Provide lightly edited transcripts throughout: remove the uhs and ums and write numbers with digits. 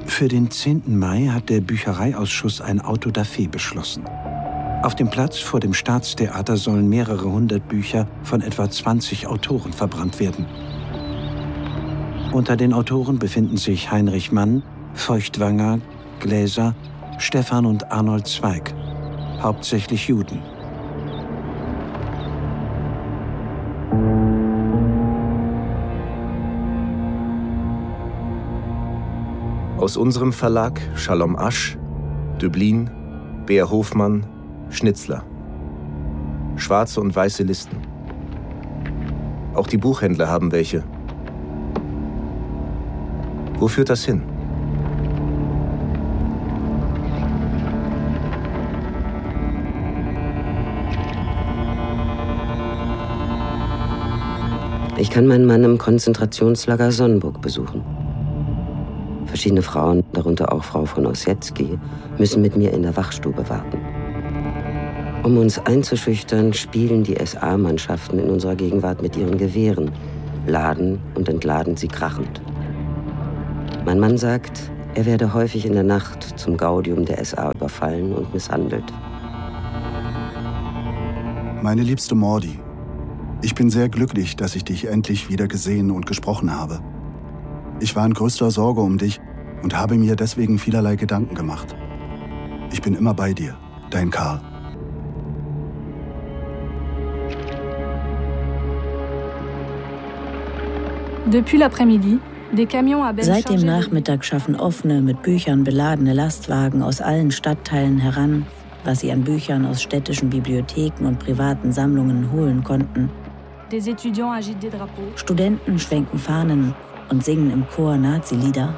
Für den 10. Mai hat der Büchereiausschuss ein Autodafé beschlossen. Auf dem Platz vor dem Staatstheater sollen mehrere 100 Bücher von etwa 20 Autoren verbrannt werden. Unter den Autoren befinden sich Heinrich Mann, Feuchtwanger, Gläser, Stefan und Arnold Zweig, hauptsächlich Juden. Aus unserem Verlag Shalom Asch, Döblin, Beer Hofmann, Schnitzler. Schwarze und weiße Listen. Auch die Buchhändler haben welche. Wo führt das hin? Ich kann meinen Mann im Konzentrationslager Sonnenburg besuchen. Verschiedene Frauen, darunter auch Frau von Ossietzky, müssen mit mir in der Wachstube warten. Um uns einzuschüchtern, spielen die SA-Mannschaften in unserer Gegenwart mit ihren Gewehren, laden und entladen sie krachend. Mein Mann sagt, er werde häufig in der Nacht zum Gaudium der SA überfallen und misshandelt. Meine liebste Mordi, ich bin sehr glücklich, dass ich dich endlich wieder gesehen und gesprochen habe. Ich war in größter Sorge um dich und habe mir deswegen vielerlei Gedanken gemacht. Ich bin immer bei dir, dein Karl. Seit dem Nachmittag schaffen offene, mit Büchern beladene Lastwagen aus allen Stadtteilen heran, was sie an Büchern aus städtischen Bibliotheken und privaten Sammlungen holen konnten. Studenten schwenken Fahnen und singen im Chor Nazi-Lieder.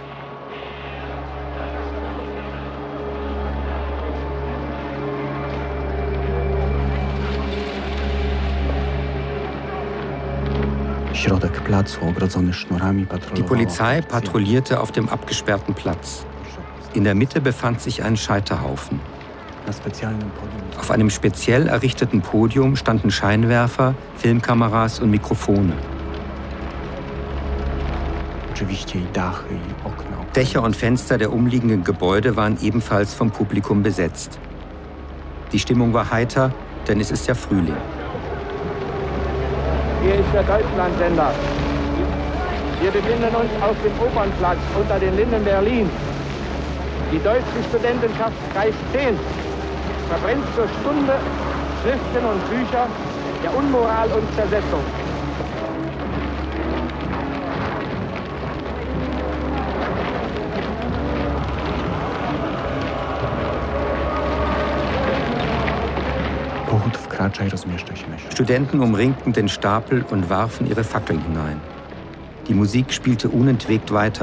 Die Polizei patrouillierte auf dem abgesperrten Platz. In der Mitte befand sich ein Scheiterhaufen. Auf einem speziell errichteten Podium standen Scheinwerfer, Filmkameras und Mikrofone. Dächer und Fenster der umliegenden Gebäude waren ebenfalls vom Publikum besetzt. Die Stimmung war heiter, denn es ist ja Frühling. Hier ist der Deutschlandsender. Wir befinden uns auf dem Opernplatz unter den Linden Berlins. Die Deutsche Studentenschaft Kreis 10 verbrennt zur Stunde Schriften und Bücher der Unmoral und Zersetzung. Studenten umringten den Stapel und warfen ihre Fackeln hinein. Die Musik spielte unentwegt weiter.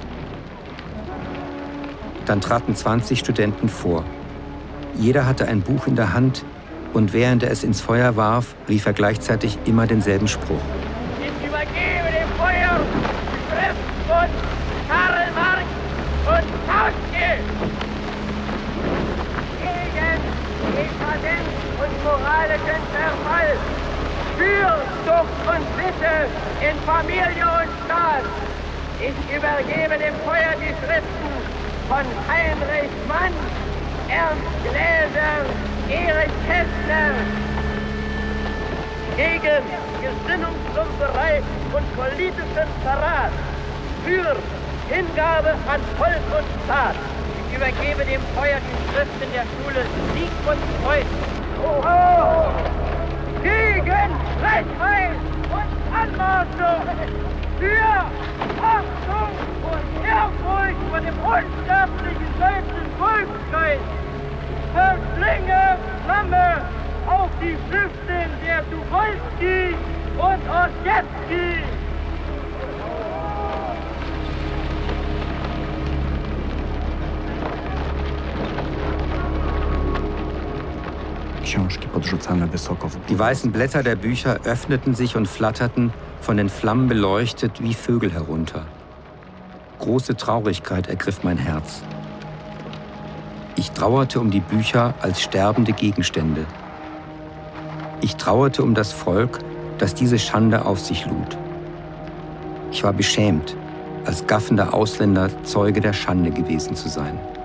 Dann traten 20 Studenten vor. Jeder hatte ein Buch in der Hand und während er es ins Feuer warf, rief er gleichzeitig immer denselben Spruch. Ich übergebe dem Feuer die Schrift von Karl Marx und Kautsky gegen Dekadenz und moralischen Verfall, für Zucht und Sitte in Familie und Staat. Ich übergebe dem Feuer die Schriften von Heinrich Mann, Ernst Gläser, Erich Kästner gegen Gesinnungsklumperei und politischen Verrat, für Hingabe an Volk und Staat. Ich übergebe dem Feuer die Schriften der Schule Sigmund Freud. Gegen Frechheit und Anmaßung, für Achtung und Ehrfurcht vor dem unsterblichen deutschen Volksgeist, verschlinge Flamme auf die Schriften der Tucholsky und Ossietzky. Die weißen Blätter der Bücher öffneten sich und flatterten, von den Flammen beleuchtet, wie Vögel herunter. Große Traurigkeit ergriff mein Herz. Ich trauerte um die Bücher als sterbende Gegenstände. Ich trauerte um das Volk, das diese Schande auf sich lud. Ich war beschämt, als gaffender Ausländer Zeuge der Schande gewesen zu sein.